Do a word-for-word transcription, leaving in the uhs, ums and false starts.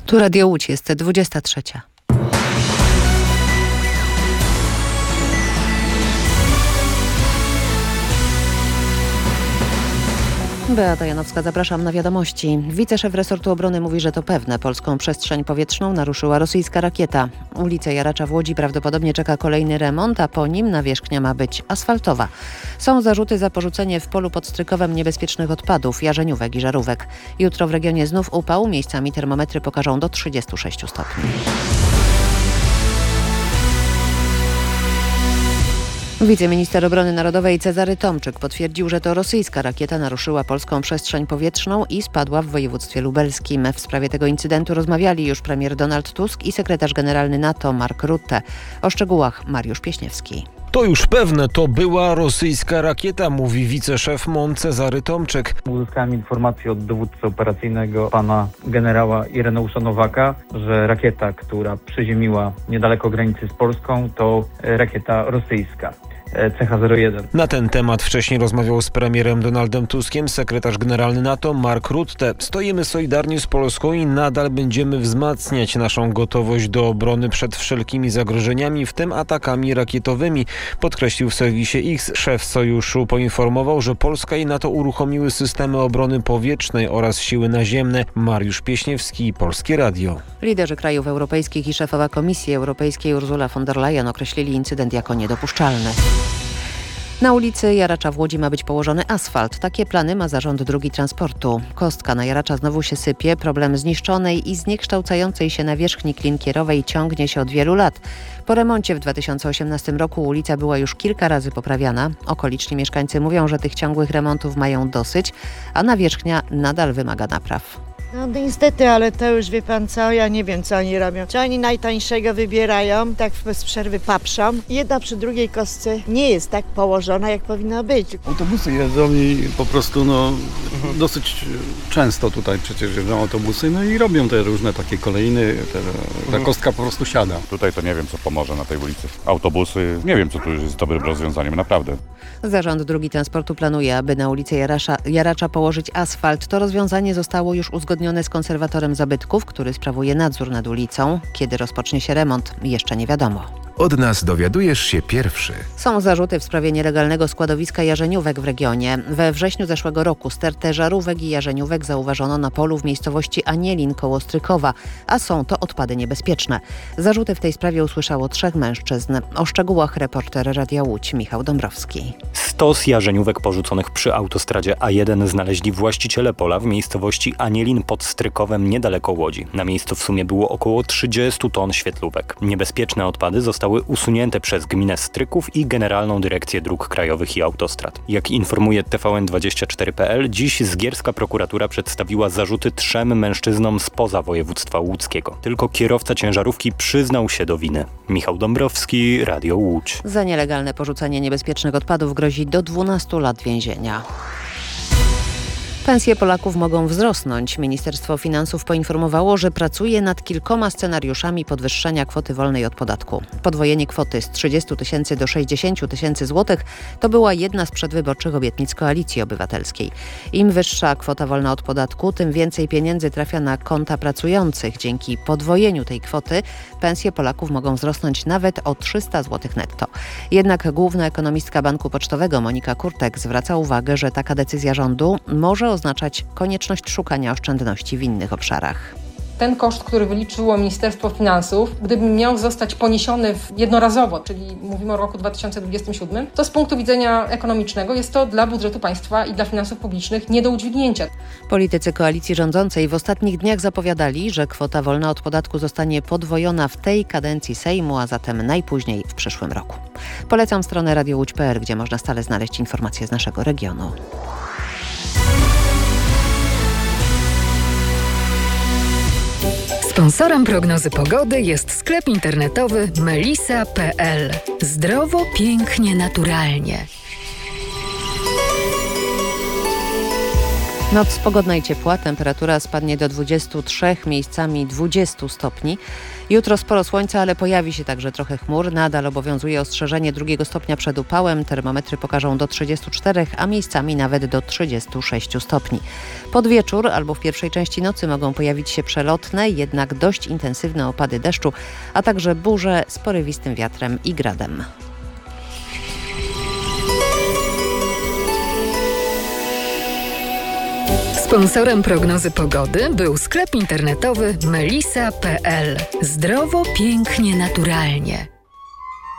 Tu Radio Łódź, jest dwudziesta trzecia. Beata Janowska, zapraszam na wiadomości. Wiceszef resortu obrony mówi, że to pewne. Polską przestrzeń powietrzną naruszyła rosyjska rakieta. Ulicę Jaracza w Łodzi prawdopodobnie czeka kolejny remont, a po nim nawierzchnia ma być asfaltowa. Są zarzuty za porzucenie w polu pod Strykowem niebezpiecznych odpadów, jarzeniówek i żarówek. Jutro w regionie znów upał, miejscami termometry pokażą do trzydziestu sześciu stopni. Wiceminister Obrony Narodowej Cezary Tomczyk potwierdził, że to rosyjska rakieta naruszyła polską przestrzeń powietrzną i spadła w województwie lubelskim. W sprawie tego incydentu rozmawiali już premier Donald Tusk i sekretarz generalny NATO Mark Rutte. O szczegółach Mariusz Pieśniewski. To już pewne, to była rosyjska rakieta, mówi wiceszef M O N Cezary Tomczyk. Uzyskałem informację od dowódcy operacyjnego pana generała Ireneusza Nowaka, że rakieta, która przyziemiła niedaleko granicy z Polską, to rakieta rosyjska. C H zero jeden. Na ten temat wcześniej rozmawiał z premierem Donaldem Tuskiem sekretarz generalny NATO Mark Rutte. Stoimy solidarnie z Polską i nadal będziemy wzmacniać naszą gotowość do obrony przed wszelkimi zagrożeniami, w tym atakami rakietowymi, podkreślił w serwisie X. Szef sojuszu poinformował, że Polska i NATO uruchomiły systemy obrony powietrznej oraz siły naziemne. Mariusz Pieśniewski, Polskie Radio. Liderzy krajów europejskich i szefowa Komisji Europejskiej Ursula von der Leyen określili incydent jako niedopuszczalny. Na ulicy Jaracza w Łodzi ma być położony asfalt. Takie plany ma Zarząd Dróg Transportu. Kostka na Jaracza znowu się sypie. Problem zniszczonej i zniekształcającej się nawierzchni klinkierowej ciągnie się od wielu lat. Po remoncie w dwa tysiące osiemnastym roku ulica była już kilka razy poprawiana. Okoliczni mieszkańcy mówią, że tych ciągłych remontów mają dosyć, a nawierzchnia nadal wymaga napraw. No niestety, ale to już wie pan co, ja nie wiem co oni robią. Czy oni najtańszego wybierają, tak bez przerwy paprzą. Jedna przy drugiej kostce nie jest tak położona, jak powinno być. Autobusy jeżdżą i po prostu no mhm. dosyć często tutaj przecież jeżdżą autobusy, no i robią te różne takie kolejny, te, ta mhm. kostka po prostu siada. Tutaj to nie wiem co pomoże na tej ulicy. Autobusy, nie wiem co tu już jest dobrym rozwiązaniem, naprawdę. Zarząd Dróg Transportu planuje, aby na ulicy Jaracza, Jaracza położyć asfalt. To rozwiązanie zostało już uzgodnione z konserwatorem zabytków, który sprawuje nadzór nad ulicą. Kiedy rozpocznie się remont, jeszcze nie wiadomo. Od nas dowiadujesz się pierwszy. Są zarzuty w sprawie nielegalnego składowiska jarzeniówek w regionie. We wrześniu zeszłego roku stertę żarówek i jarzeniówek zauważono na polu w miejscowości Anielin koło Strykowa, a są to odpady niebezpieczne. Zarzuty w tej sprawie usłyszało trzech mężczyzn. O szczegółach reporter Radia Łódź Michał Dąbrowski. Stos jarzeniówek porzuconych przy autostradzie A jeden znaleźli właściciele pola w miejscowości Anielin pod Strykowem niedaleko Łodzi. Na miejscu w sumie było około trzydzieści ton świetlówek. Niebezpieczne odpady zostały usunięte przez gminę Stryków i Generalną Dyrekcję Dróg Krajowych i Autostrad. Jak informuje T V N dwadzieścia cztery kropka p l, dziś zgierska prokuratura przedstawiła zarzuty trzem mężczyznom spoza województwa łódzkiego. Tylko kierowca ciężarówki przyznał się do winy. Michał Dąbrowski, Radio Łódź. Za nielegalne porzucenie niebezpiecznych odpadów grozi do dwunastu lat więzienia. Pensje Polaków mogą wzrosnąć. Ministerstwo Finansów poinformowało, że pracuje nad kilkoma scenariuszami podwyższenia kwoty wolnej od podatku. Podwojenie kwoty z trzydziestu tysięcy do sześćdziesięciu tysięcy złotych to była jedna z przedwyborczych obietnic Koalicji Obywatelskiej. Im wyższa kwota wolna od podatku, tym więcej pieniędzy trafia na konta pracujących. Dzięki podwojeniu tej kwoty pensje Polaków mogą wzrosnąć nawet o trzysta złotych netto. Jednak główna ekonomistka Banku Pocztowego Monika Kurtek zwraca uwagę, że taka decyzja rządu może oznaczać konieczność szukania oszczędności w innych obszarach. Ten koszt, który wyliczyło Ministerstwo Finansów, gdyby miał zostać poniesiony jednorazowo, czyli mówimy o roku dwa tysiące dwudziestym siódmym, to z punktu widzenia ekonomicznego jest to dla budżetu państwa i dla finansów publicznych nie do udźwignięcia. Politycy koalicji rządzącej w ostatnich dniach zapowiadali, że kwota wolna od podatku zostanie podwojona w tej kadencji Sejmu, a zatem najpóźniej w przyszłym roku. Polecam stronę radio łódź kropka p l, gdzie można stale znaleźć informacje z naszego regionu. Sponsorem prognozy pogody jest sklep internetowy melisa kropka p l. Zdrowo, pięknie, naturalnie. Noc pogodna i ciepła, temperatura spadnie do dwudziestu trzech, miejscami dwudziestu stopni. Jutro sporo słońca, ale pojawi się także trochę chmur. Nadal obowiązuje ostrzeżenie drugiego stopnia przed upałem. Termometry pokażą do trzydziestu czterech, a miejscami nawet do trzydziestu sześciu stopni. Pod wieczór albo w pierwszej części nocy mogą pojawić się przelotne, jednak dość intensywne opady deszczu, a także burze z porywistym wiatrem i gradem. Sponsorem prognozy pogody był sklep internetowy melisa kropka p l. Zdrowo, pięknie, naturalnie.